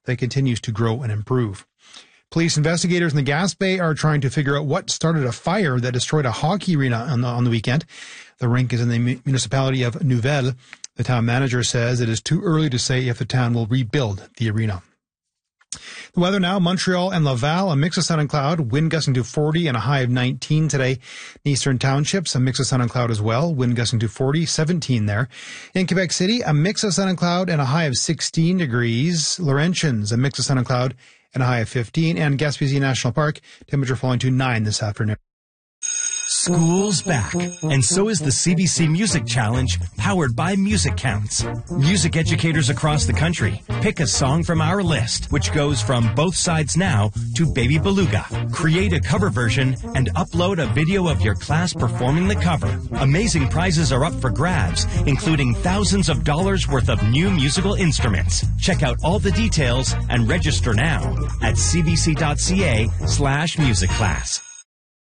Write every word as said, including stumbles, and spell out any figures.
that continues to grow and improve. Police investigators in the Gas Bay are trying to figure out what started a fire that destroyed a hockey arena on the, on the weekend. The rink is in the municipality of Nouvelle. The town manager says it is too early to say if the town will rebuild the arena. The weather now, Montreal and Laval, a mix of sun and cloud, wind gusting to forty and a high of nineteen today. In Eastern Townships, a mix of sun and cloud as well, wind gusting to forty, seventeen there. In Quebec City, a mix of sun and cloud and a high of sixteen degrees. Laurentians, a mix of sun and cloud and a high of fifteen. And Gaspésie National Park, temperature falling to nine this afternoon. School's back, and so is the C B C Music Challenge, powered by Music Counts. Music educators across the country pick a song from our list, which goes from Both Sides Now to Baby Beluga. Create a cover version and upload a video of your class performing the cover. Amazing prizes are up for grabs, including thousands of dollars worth of new musical instruments. Check out all the details and register now at cbc.ca slash music class.